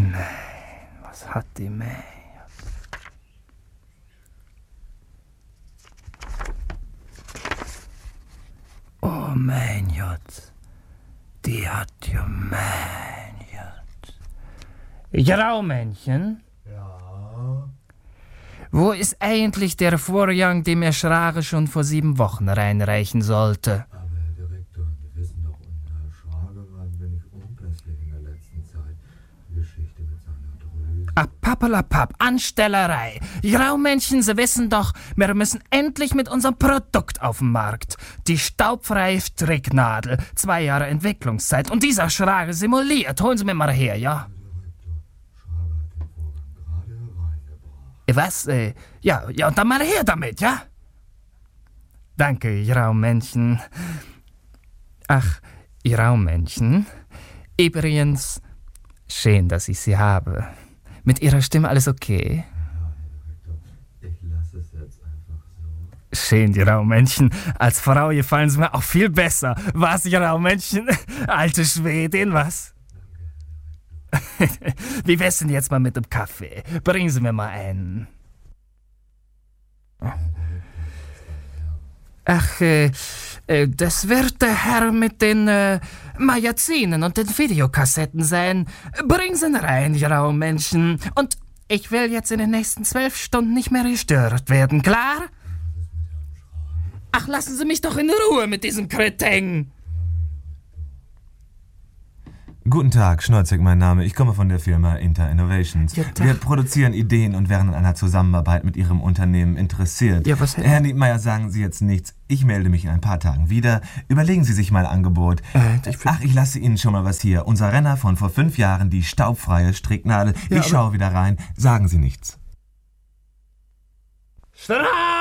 Was hat die May? Oh, mein Gott. Die hat ja mein Gott. Graumännchen? Ja? Wo ist eigentlich der Vorgang, den Herr Schrage schon vor 7 Wochen reinreichen sollte? Aber Herr Direktor, wir wissen doch, unter Schrage war ein wenig unpässlich in der letzten Zeit. Die Geschichte mit seiner Drüse. Pappelapapp, Anstellerei. Graumännchen, Sie wissen doch, wir müssen endlich mit unserem Produkt auf den Markt. Die staubfreie Stricknadel. 2 Jahre Entwicklungszeit. Und dieser Schrage simuliert. Holen Sie mir mal her, ja? Schrage hat den Vorgang gerade hereingebracht. Was? Ja, und dann mal her damit, ja? Danke, Graumännchen. Ach, Graumännchen. Übrigens, schön, dass ich Sie habe. Mit Ihrer Stimme alles okay? Ja, Herr Direktor, ich lasse es jetzt einfach so. Schön, Graumännchen. Als Frau gefallen Sie mir auch viel besser. Was, Graumännchen? Alte Schwedin, was? Wie wär's denn jetzt mal mit dem Kaffee? Bringen Sie mir mal einen. Ach, das wird der Herr mit den Magazinen und den Videokassetten sein. Bringen Sie ihn rein, Graumännchen. Und ich will jetzt in den nächsten 12 Stunden nicht mehr gestört werden, klar? Ach, lassen Sie mich doch in Ruhe mit diesem Kretin. Guten Tag, Schnolzek mein Name. Ich komme von der Firma Inter Innovations. Ja, Wir produzieren Ideen und wären an einer Zusammenarbeit mit Ihrem Unternehmen interessiert. Ja, was hätten- Herr Niedmeyer, sagen Sie jetzt nichts. Ich melde mich in ein paar Tagen wieder. Überlegen Sie sich mein Angebot. Ich lasse Ihnen schon mal was hier. Unser Renner von vor 5 Jahren, die staubfreie Stricknadel. Ja, ich schaue wieder rein. Sagen Sie nichts. Streit!